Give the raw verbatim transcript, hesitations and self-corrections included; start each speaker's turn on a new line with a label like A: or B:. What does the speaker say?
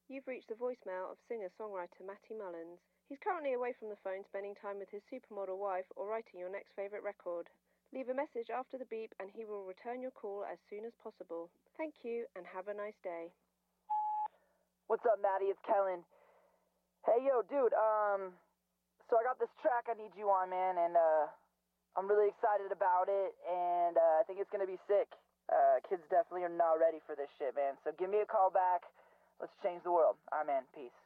A: You've reached the voicemail of singer-songwriter Matty Mullins. He's currently away from the phone spending time with his supermodel wife or writing your next favourite record. Leave a message after the beep and he will return your call as soon as possible. Thank you and have a nice day.
B: What's up, Maddie? It's Kellen. Hey, yo, dude, um, so I got this track I need you on, man, and, uh, I'm really excited about it, and, uh, I think it's gonna be sick. Uh, kids definitely are not ready for this shit, man, so give me a call back. Let's change the world. All right, man. Peace.